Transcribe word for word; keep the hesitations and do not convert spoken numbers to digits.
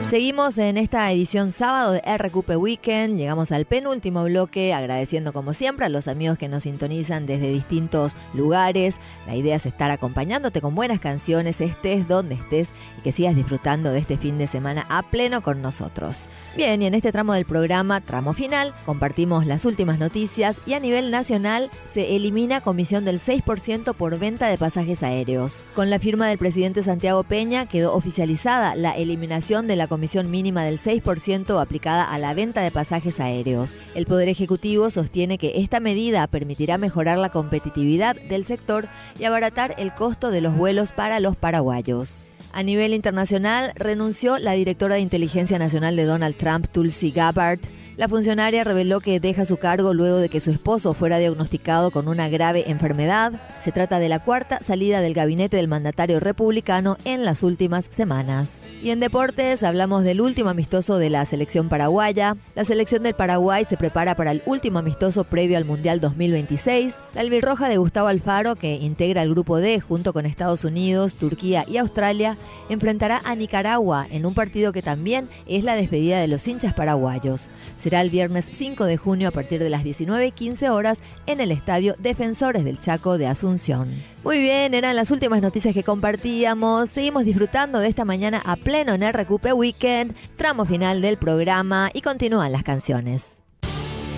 Seguimos en esta edición sábado de R Q P Weekend. Llegamos al penúltimo bloque, agradeciendo como siempre a los amigos que nos sintonizan desde distintos lugares. La idea es estar acompañándote con buenas canciones, estés donde estés, y que sigas disfrutando de este fin de semana a pleno con nosotros. Bien, y en este tramo del programa, tramo final, compartimos las últimas noticias y a nivel nacional se elimina comisión del seis por ciento por venta de pasajes aéreos. Con la firma del presidente Santiago Peña quedó oficializada la eliminación de la comisión mínima del seis por ciento aplicada a la venta de pasajes aéreos. El Poder Ejecutivo sostiene que esta medida permitirá mejorar la competitividad del sector y abaratar el costo de los vuelos para los paraguayos. A nivel internacional, renunció la directora de Inteligencia Nacional de Donald Trump, Tulsi Gabbard. La funcionaria reveló que deja su cargo luego de que su esposo fuera diagnosticado con una grave enfermedad. Se trata de la cuarta salida del gabinete del mandatario republicano en las últimas semanas. Y en deportes hablamos del último amistoso de la selección paraguaya. La selección del Paraguay se prepara para el último amistoso previo al Mundial dos mil veintiséis. La albirroja de Gustavo Alfaro, que integra el Grupo D junto con Estados Unidos, Turquía y Australia, enfrentará a Nicaragua en un partido que también es la despedida de los hinchas paraguayos. Será el viernes cinco de junio a partir de las diecinueve y quince horas en el Estadio Defensores del Chaco de Asunción. Muy bien, eran las últimas noticias que compartíamos. Seguimos disfrutando de esta mañana a pleno en R Q P Weekend, tramo final del programa y continúan las canciones.